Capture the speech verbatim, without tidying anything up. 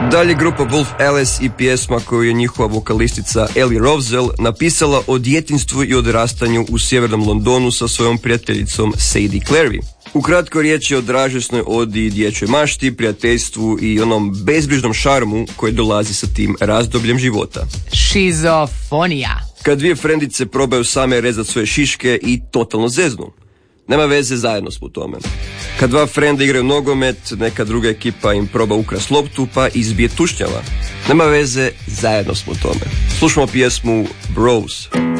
Dalje grupa Wolf Alice i pjesma koju je njihova vokalistica Ellie Rovzel napisala o djetinjstvu i odrastanju u sjevernom Londonu sa svojom prijateljicom Sadie Clarey. Ukratko, riječ je o dražesnoj odi dječjoj mašti, prijateljstvu i onom bezbrižnom šarmu koji dolazi sa tim razdobljem života. Šizofonija. Kad dvije frendice probaju same rezati svoje šiške i totalno zeznu. Nema veze, zajedno smo u tome. Kad dva frenda igraju nogomet, neka druga ekipa im proba ukrast loptu pa izbije tušnjava. Nema veze, zajedno smo u tome. Slušamo pjesmu Bros.